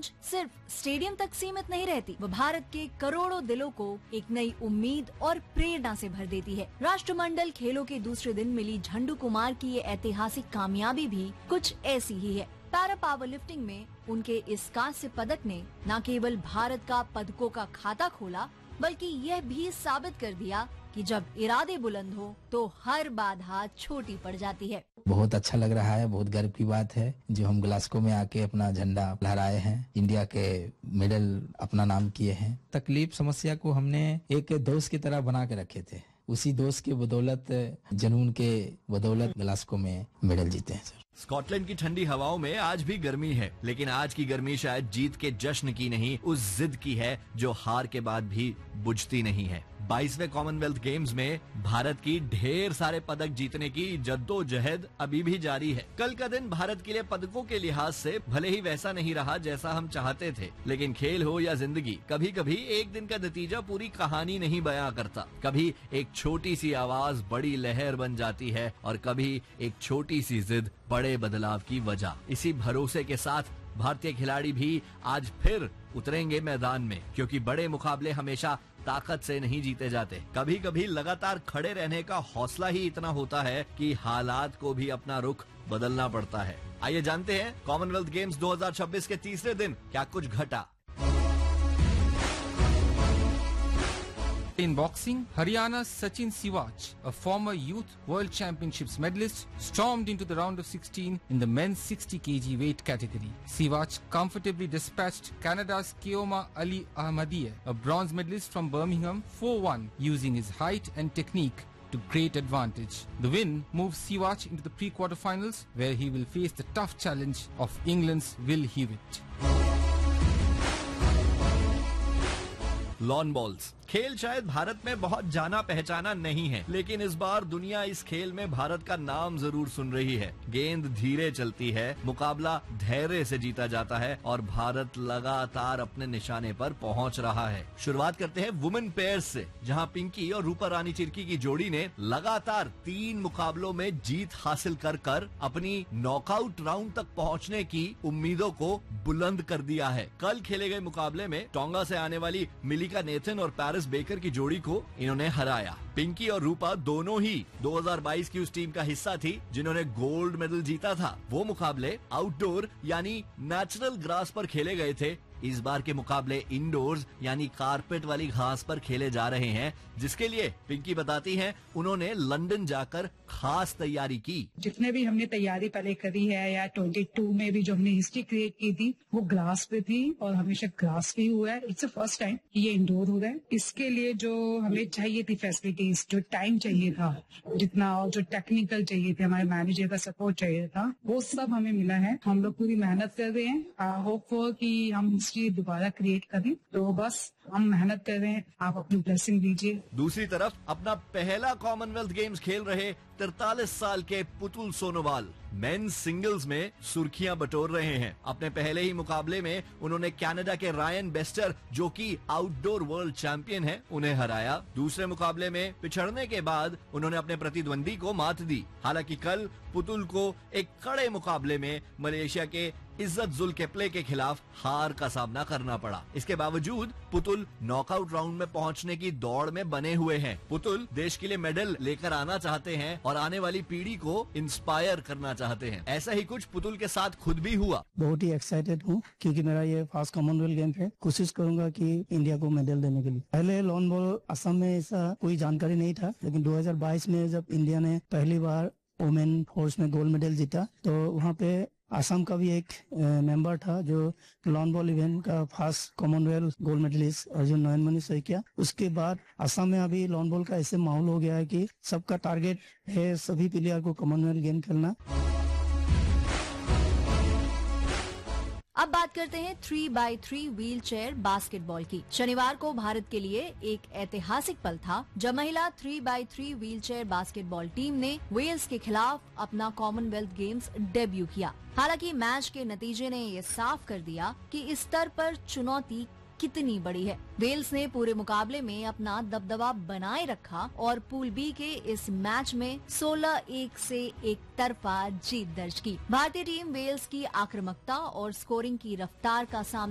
गूंज सिर्फ स्टेडियम तक सीमित नहीं रहती, वो भारत के करोड़ों दिलों को एक नई उम्मीद और प्रेरणा से भर देती है। राष्ट्रमंडल खेलों के दूसरे दिन मिली झंडू कुमार की ये ऐतिहासिक कामयाबी भी कुछ ऐसी ही है। पैरा पावर लिफ्टिंग में उनके इस कांस्य पदक ने न केवल भारत का पदकों का खाता खोला, बल्कि यह भी साबित कर दिया कि जब इरादे बुलंद हो तो हर बाधा छोटी पड़ जाती है। बहुत अच्छा लग रहा है, बहुत गर्व की बात है जो हम ग्लासगो में आके अपना झंडा लहराए हैं, इंडिया के मेडल अपना नाम किए हैं। तकलीफ समस्या को हमने एक दोस्त की तरह बना के रखे थे, उसी दोस्त के बदौलत, जुनून के बदौलत ग्लासगो में मेडल जीते हैं। सर, स्कॉटलैंड की ठंडी हवाओं में आज भी गर्मी है, लेकिन आज की गर्मी शायद जीत के जश्न की नहीं, उस जिद की है जो हार के बाद भी बुझती नहीं है। 22वें कॉमनवेल्थ गेम्स में भारत की ढेर सारे पदक जीतने की जद्दोजहद अभी भी जारी है। कल का दिन भारत के लिए पदकों के लिहाज से भले ही वैसा नहीं रहा जैसा हम चाहते थे, लेकिन खेल हो या जिंदगी, कभी कभी एक दिन का नतीजा पूरी कहानी नहीं बयां करता। कभी एक छोटी सी आवाज बड़ी लहर बन जाती है और कभी एक छोटी सी जिद बड़े बदलाव की वजह। इसी भरोसे के साथ भारतीय खिलाड़ी भी आज फिर उतरेंगे मैदान में, क्योंकि बड़े मुकाबले हमेशा ताकत से नहीं जीते जाते। कभी कभी लगातार खड़े रहने का हौसला ही इतना होता है कि हालात को भी अपना रुख बदलना पड़ता है। आइए जानते हैं कॉमनवेल्थ गेम्स 2026 के तीसरे दिन क्या कुछ घटा। In boxing, Haryana's Sachin Siwaj, a former Youth World Championships medalist, stormed into the round of 16 in the men's 60 kg weight category. Siwaj comfortably dispatched Canada's Keoma Ali Ahmadiyeh, a bronze medalist from Birmingham, 4-1, using his height and technique to great advantage. The win moves Siwaj into the pre-quarterfinals, where he will face the tough challenge of England's Will Hewitt. Lawn balls खेल शायद भारत में बहुत जाना पहचाना नहीं है, लेकिन इस बार दुनिया इस खेल में भारत का नाम जरूर सुन रही है। गेंद धीरे चलती है, मुकाबला धैर्य से जीता जाता है और भारत लगातार अपने निशाने पर पहुंच रहा है। शुरुआत करते हैं वुमेन पेयर्स से, जहां पिंकी और रूपा रानी चिरकी की जोड़ी ने लगातार 3 मुकाबलों में जीत हासिल कर अपनी नॉकआउट राउंड तक पहुंचने की उम्मीदों को बुलंद कर दिया है। कल खेले गए मुकाबले में टोंगा से आने वाली मिलिका नेथन और पैरिस बेकर की जोड़ी को इन्होंने हराया। पिंकी और रूपा दोनों ही 2022 की उस टीम का हिस्सा थी जिन्होंने गोल्ड मेडल जीता था। वो मुकाबले आउटडोर यानी नेचुरल ग्रास पर खेले गए थे। इस बार के मुकाबले इंडोर्स यानी कारपेट वाली घास पर खेले जा रहे हैं, जिसके लिए पिंकी बताती हैं उन्होंने लंदन जाकर खास तैयारी की। जितने भी हमने तैयारी पहले करी है या 22 में भी जो हमने हिस्ट्री क्रिएट की थी वो ग्रास पे थी और हमेशा ग्रास पे हुआ है। इट्स फर्स्ट टाइम ये इंडोर हो रहा है। इसके लिए जो हमें चाहिए थी फैसिलिटीज, जो टाइम चाहिए था जितना, और जो टेक्निकल चाहिए थे, हमारे मैनेजर का सपोर्ट चाहिए था, वो सब हमें मिला है। हम लोग पूरी मेहनत कर रहे हैं। होप फॉर कि हम दोबारा क्रिएट करें, तो बस हम मेहनत कर रहे हैं। आप अपनी ब्लेसिंग दीजिए। दूसरी तरफ अपना पहला कॉमनवेल्थ गेम्स खेल रहे 43 साल के पुतुल सोनोवाल मेंस सिंगल्स में सुर्खियां बटोर रहे हैं। अपने पहले ही मुकाबले में उन्होंने कनाडा के रायन बेस्टर, जो कि आउटडोर वर्ल्ड चैंपियन हैं, उन्हें हराया। दूसरे मुकाबले में पिछड़ने के बाद उन्होंने अपने प्रतिद्वंदी को मात दी। हालांकि कल पुतुल को एक कड़े मुकाबले में मलेशिया के इज्जत जुल केप्ले के खिलाफ हार का सामना करना पड़ा। इसके बावजूद पुतुल नॉकआउट राउंड में पहुंचने की दौड़ में बने हुए हैं। पुतुल देश के लिए मेडल लेकर आना चाहते हैं और आने वाली पीढ़ी को इंस्पायर करना चाहते हैं। ऐसा ही कुछ पुतुल के साथ खुद भी हुआ। बहुत ही एक्साइटेड हूँ क्योंकि मेरा ये फर्स्ट कॉमनवेल्थ गेम है। कोशिश करूंगा कि इंडिया को मेडल देने के लिए। पहले लॉन बॉल असम में ऐसा कोई जानकारी नहीं था, लेकिन 2022 में जब इंडिया ने पहली बार वुमेन फोर्स में गोल्ड मेडल जीता, तो वहाँ पे असम का भी एक मेंबर था जो लॉन बॉल इवेंट का first Commonwealth gold medallist Arjun नयनमणि Saikia. उसके बाद असम में अभी लॉन बॉल का ऐसे माहौल हो गया है कि सबका टारगेट है सभी प्लेयर को कॉमनवेल्थ गेम खेलना। अब बात करते हैं 3x3 व्हील चेयर बास्केटबॉल की। शनिवार को भारत के लिए एक ऐतिहासिक पल था जब महिला 3x3 wheel chair basketball team ने वेल्स के खिलाफ अपना कॉमनवेल्थ गेम्स डेब्यू किया। हालांकि मैच के नतीजे ने ये साफ कर दिया कि इस स्तर पर चुनौती कितनी बड़ी है। वेल्स ने पूरे मुकाबले में अपना दबदबा बनाए रखा और पूल बी के इस मैच में 16-1 से एक तरफा जीत दर्ज की। भारतीय टीम वेल्स की आक्रामकता और स्कोरिंग की रफ्तार का सामना